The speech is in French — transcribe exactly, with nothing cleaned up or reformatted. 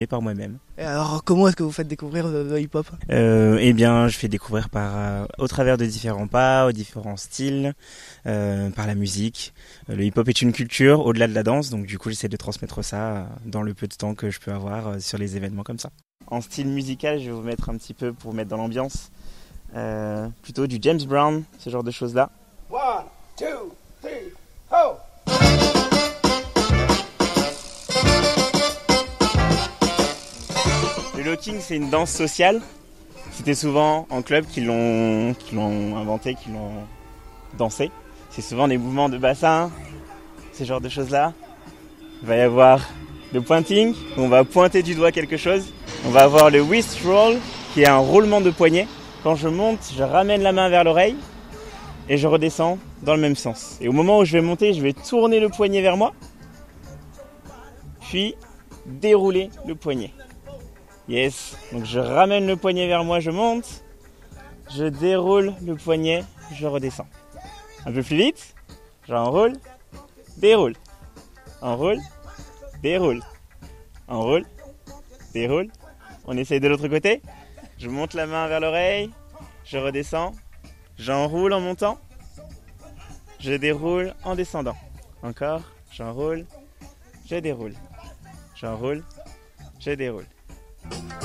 et par moi-même. Et alors, comment est-ce que vous faites découvrir le, le hip-hop? Euh, eh bien, je fais découvrir par, euh, au travers de différents pas, aux différents styles, euh, par la musique. Euh, le hip-hop est une culture au-delà de la danse, donc du coup, j'essaie de transmettre ça euh, dans le peu de temps que je peux avoir euh, sur les événements comme ça. En style musical, je vais vous mettre un petit peu pour vous mettre dans l'ambiance, euh, plutôt du James Brown, ce genre de choses-là. One, two, three, ho! Le locking, c'est une danse sociale. C'était souvent en club qu'ils l'ont, qu'ils l'ont inventé, qu'ils l'ont dansé. C'est souvent des mouvements de bassin, ce genre de choses-là. Il va y avoir le pointing, où on va pointer du doigt quelque chose. On va avoir le wrist roll, qui est un roulement de poignet. Quand je monte, je ramène la main vers l'oreille et je redescends dans le même sens. Et au moment où je vais monter, je vais tourner le poignet vers moi, puis dérouler le poignet. Yes, donc je ramène le poignet vers moi, je monte, je déroule le poignet, je redescends. Un peu plus vite, j'enroule, déroule, enroule, déroule, enroule, déroule. On essaye de l'autre côté, je monte la main vers l'oreille, je redescends, j'enroule en montant, je déroule en descendant. Encore, j'enroule, je déroule, j'enroule, je déroule.